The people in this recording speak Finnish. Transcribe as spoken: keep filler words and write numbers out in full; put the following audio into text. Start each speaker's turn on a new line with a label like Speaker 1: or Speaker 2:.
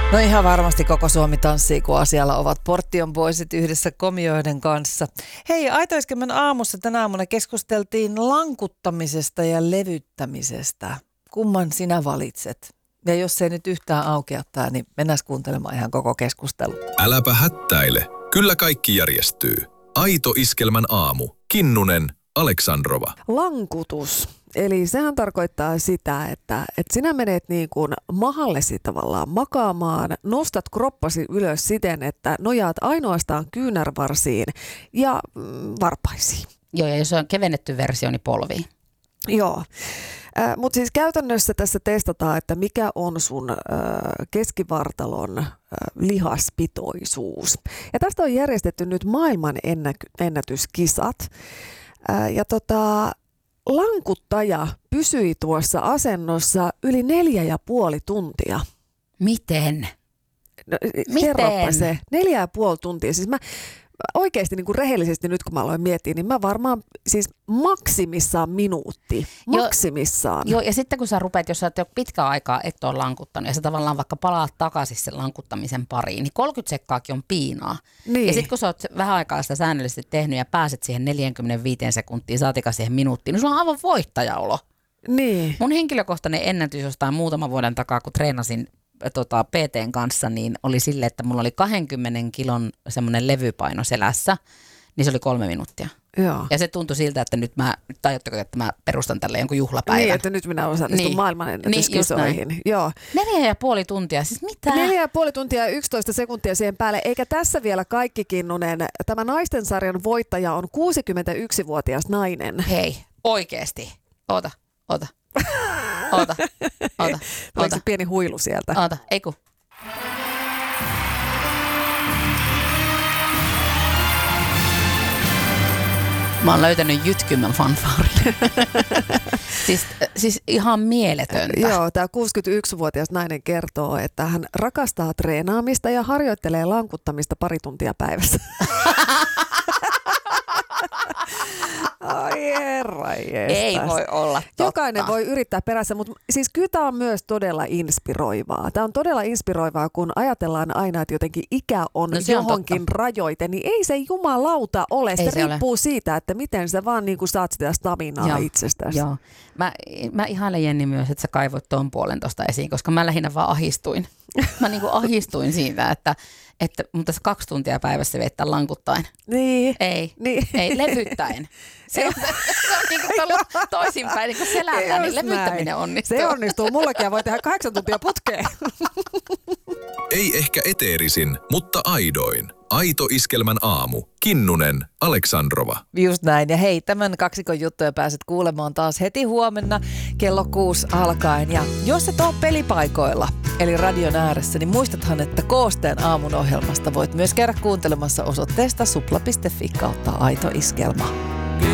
Speaker 1: No ihan varmasti koko Suomi tanssii, kun asialla ovat Portion Boysit yhdessä komioiden kanssa. Hei, Aito Iskelmän aamussa tänä aamuna keskusteltiin lankuttamisesta ja levyttämisestä. Kumman sinä valitset? Ja jos se ei nyt yhtään aukea tää, niin mennään kuuntelemaan ihan koko keskustelu.
Speaker 2: Äläpä hättäile. Kyllä kaikki järjestyy. Aito Iskelmän aamu. Kinnunen, Aleksandrova.
Speaker 3: Lankutus. Eli sehän tarkoittaa sitä, että, että sinä menet niin kuin mahallesi tavallaan makaamaan, nostat kroppasi ylös siten, että nojaat ainoastaan kyynärvarsiin ja mm, varpaisiin.
Speaker 4: Joo, ja jos on kevennetty versio, niin polviin.
Speaker 3: Joo. Äh, mutta siis käytännössä tässä testataan, että mikä on sun äh, keskivartalon äh, lihaspitoisuus. Ja tästä on järjestetty nyt maailman ennä- ennätyskisat. Äh, ja tota... Lankuttaja pysyi tuossa asennossa yli neljä ja puoli tuntia.
Speaker 4: Miten?
Speaker 3: No,
Speaker 4: Miten?
Speaker 3: Kerropa se. Neljä ja puoli tuntia. Siis mä oikeasti niin kuin rehellisesti nyt kun mä aloin miettiä, niin mä varmaan siis maksimissaan minuutti. Maksimissaan.
Speaker 4: Joo, ja sitten kun sä rupeat, jos sä oot jo pitkään aikaa et ole lankuttanut ja sä tavallaan vaikka palaat takaisin sen lankuttamisen pariin, niin kolmekymmentä sekkaakin on piinaa. Niin. Ja sitten kun sä oot vähän aikaa sitä säännöllisesti tehnyt ja pääset siihen neljäkymmentäviisi sekuntiin, saatika siihen minuuttiin, niin sulla on aivan voittajaolo.
Speaker 3: Niin.
Speaker 4: Mun henkilökohtainen ennätys jostain muutaman vuoden takaa, kun treenasin tota, P T:n kanssa, niin oli sille, että mulla oli kaksikymmentä kilon semmoinen levypaino selässä, niin se oli kolme minuuttia.
Speaker 3: Joo.
Speaker 4: Ja se tuntui siltä, että nyt mä, tajutteko, että mä perustan tälle jonkun juhlapäivän.
Speaker 3: Niin, että nyt minä osallistun niin. maailmanennätyskisoihin.
Speaker 4: Niin,
Speaker 3: Joo.
Speaker 4: Neljä ja puoli tuntia, siis mitä?
Speaker 3: Neljä ja puoli tuntia ja yksitoista sekuntia siihen päälle. Eikä tässä vielä kaikki, Kinnunen. Tämä naisten sarjan voittaja on kuusikymmentäyksivuotias nainen.
Speaker 4: Hei, oikeesti. Oota, oota. Oota, oota,
Speaker 3: oota. Se pieni huilu sieltä?
Speaker 4: Oota, ei kun. Mä oon löytänyt jytkymän fanfaarin. siis, siis ihan mieletöntä.
Speaker 3: Joo, tämä kuusikymmentäyksivuotias nainen kertoo, että hän rakastaa treenaamista ja harjoittelee lankuttamista pari tuntia päivässä. Ai herra jestas.
Speaker 4: Ei voi olla totta.
Speaker 3: Jokainen voi yrittää perässä, mutta siis kyllä tämä on myös todella inspiroivaa. Tämä on todella inspiroivaa, kun ajatellaan aina, että jotenkin ikä on, no johonkin on rajoite, niin ei se jumalauta ole. Se, se riippuu ole. siitä, että miten sä vaan niin kuin saat sitä staminaa joo, itsestäsi.
Speaker 4: Joo. Mä, mä ihailen Jenni myös, että sä kaivoit ton puolen tosta esiin, koska mä lähinnä vaan ahistuin. Mä niin kuin ahistuin siitä, että että mun tässä kaksi tuntia päivässä viettää lankuttaen.
Speaker 3: Niin.
Speaker 4: Ei,
Speaker 3: niin.
Speaker 4: ei levyttäen. Se on, se on niin kuin toisinpäin, niin kuin selällä, niin levyttäminen näin. onnistuu.
Speaker 3: Se onnistuu. Mullakin voi tehdä kahdeksan tuntia putkeen.
Speaker 2: Ei ehkä eteerisin, mutta aidoin. Aito Iskelmän aamu. Kinnunen, Aleksandrova.
Speaker 1: Just näin. Ja hei, tämän kaksikon juttuja pääset kuulemaan taas heti huomenna kello kuusi alkaen. Ja jos et ole pelipaikoilla, eli radion ääressä, niin muistathan, että Koosteen aamun ohjelmasta voit myös käydä kuuntelemassa osoitteesta supla piste fi kautta Aito Iskelma.